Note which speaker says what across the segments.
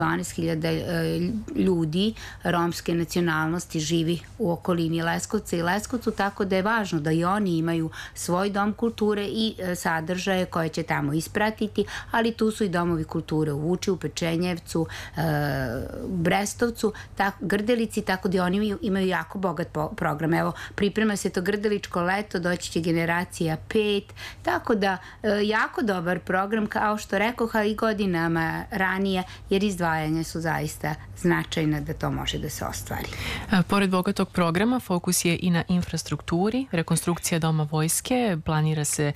Speaker 1: 12.000 ljudi romske nacionalnosti živi u okolini Leskovca i Leskovcu, tako da je važno da i oni imaju svoj dom kulture i sadržaje koje će tamo ispratiti, ali tu su i domovi kulture u Vučju, Pečenjevcu, Brestovcu, Grdelici, tako da oni imaju jako bogat program. Evo, priprema se to Grdeličko leto, doći će generacija 5, tako da jako dobar program, kao što rekoha i godinama ranije, jer izdvajanja su zaista značajna da to može da se ostvari.
Speaker 2: Pored bogatog programa, fokus je i na infrastrukturi. Rekonstrukcija Doma vojske planira se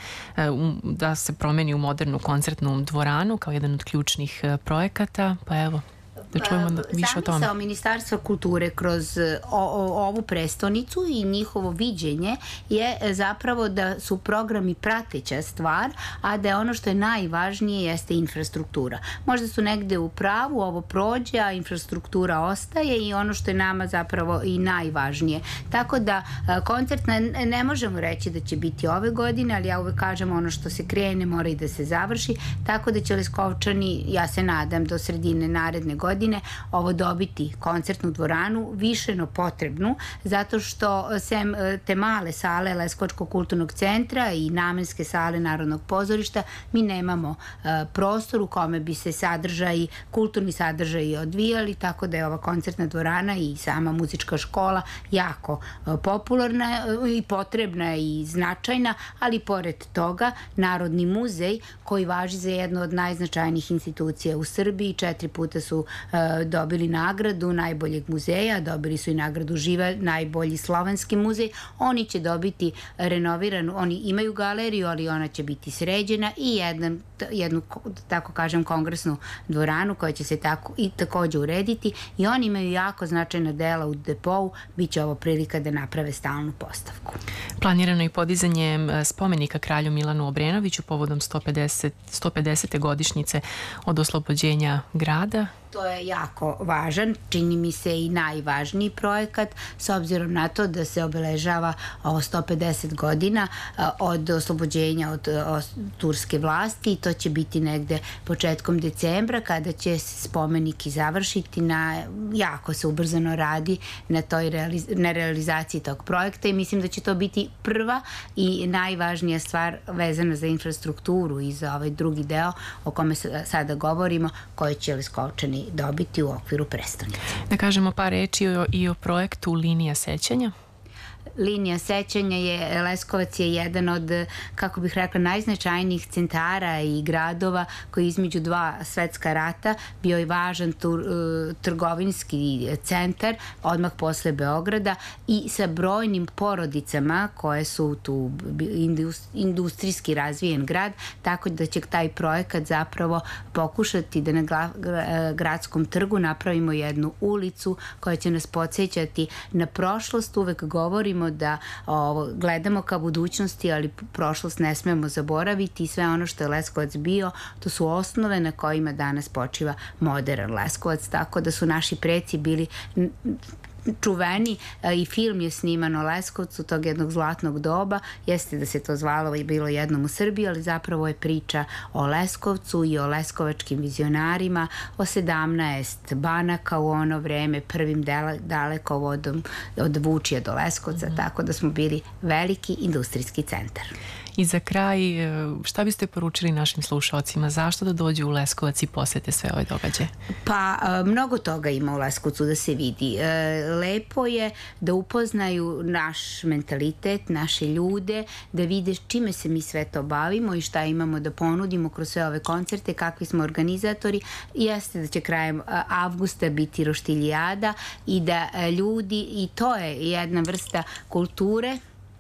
Speaker 2: da se promeni u modernu koncertnu dvoranu kao jedan od ključnih projekata, pa evo, da čujemo više o tome.
Speaker 1: Zamisao Ministarstva kulture kroz ovu prestonicu i njihovo viđenje je zapravo da su programi prateća stvar, a da je ono što je najvažnije jeste infrastruktura. Možda su negde u pravu, ovo prođe, a infrastruktura ostaje i ono što je nama zapravo i najvažnije. Tako da koncert ne možemo reći da će biti ove godine, ali ja uvek kažem ono što se krene mora i da se završi, tako da će Leskovčani, ja se nadam, do sredine naredne godine ovo dobiti koncertnu dvoranu, više no potrebnu, zato što sem te male sale Leskovačkog kulturnog centra i namenske sale Narodnog pozorišta, mi nemamo prostor u kome bi se kulturni sadržaji odvijali, tako da je ova koncertna dvorana i sama muzička škola jako popularna i potrebna i značajna, ali pored toga Narodni muzej, koji važi za jednu od najznačajnijih institucija u Srbiji, 4 puta su dobili nagradu najboljeg muzeja, dobili su i nagradu Živa, najbolji slovenski muzej. Oni će dobiti renoviranu, oni imaju galeriju, ali ona će biti sređena i jednu, tako kažem, kongresnu dvoranu koja će se takođe urediti i oni imaju jako značajna dela u depou, bit će ovo prilika da naprave stalnu postavku.
Speaker 2: Planirano je podizanje spomenika kralju Milanu Obrenoviću povodom 150. godišnjice od oslobođenja grada.
Speaker 1: To je jako važan, čini mi se i najvažniji projekat, s obzirom na to da se obeležava ovo 150 godina od oslobođenja od turske vlasti i to će biti negde početkom decembra kada će se spomenik i završiti. Jako se ubrzano radi na realizaciji tog projekta i mislim da će to biti prva i najvažnija stvar vezana za infrastrukturu i za ovaj drugi deo o kome sada govorimo, koji će Leskovčani dobiti u okviru prestonice.
Speaker 2: Da kažemo par reči i o projektu Linija sećanja.
Speaker 1: Linija sećanja je, Leskovac je jedan od, kako bih rekla, najznačajnijih centara i gradova koji između dva svetska rata bio je važan trgovinski centar odmah posle Beograda i sa brojnim porodicama koje su tu industrijski razvijen grad, tako da će taj projekat zapravo pokušati da na gradskom trgu napravimo jednu ulicu koja će nas podsjećati na prošlost. Uvek govorimo da gledamo ka budućnosti, ali prošlost ne smemo zaboraviti i sve ono što je Leskovac bio, to su osnove na kojima danas počiva modern Leskovac, tako da su naši preci bili čuveni i film je sniman o Leskovcu tog jednog zlatnog doba. Jeste da se to zvalo i bilo jednom u Srbiji, ali zapravo je priča o Leskovcu i o leskovačkim vizionarima, o 17 banaka u ono vreme, prvim dalekovodom od Vučja do Leskovca, tako da smo bili veliki industrijski centar.
Speaker 2: I za kraj, šta biste poručili našim slušalcima? Zašto da dođu u Leskovac i posete sve ove događaje?
Speaker 1: Pa, mnogo toga ima u Leskovcu da se vidi. Lepo je da upoznaju naš mentalitet, naše ljude, da vide čime se mi sve to bavimo i šta imamo da ponudimo kroz sve ove koncerte, kakvi smo organizatori. Jeste da će krajem avgusta biti roštiljijada i da ljudi, i to je jedna vrsta kulture,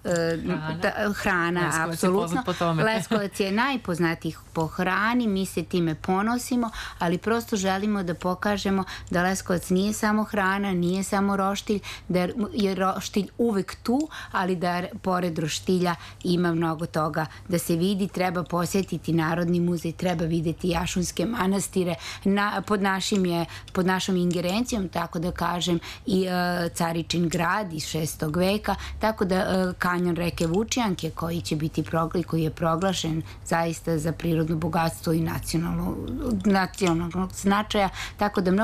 Speaker 1: hrana, apsolutno. Leskovac je najpoznatiji po hrani, mi se time ponosimo, ali prosto želimo da pokažemo da Leskovac nije samo hrana, nije samo roštilj, da je roštilj uvek tu, ali da pored roštilja ima mnogo toga da se vidi. Treba posjetiti Narodni muzej, treba videti Jašunske manastire, pod našom ingerencijom, tako da kažem, i Caričin grad iz 6. veka, tako da kanjon reke Vučijanke koji će biti koji je proglašen zaista za prirodno bogatstvo i nacionalnog značaja, tako da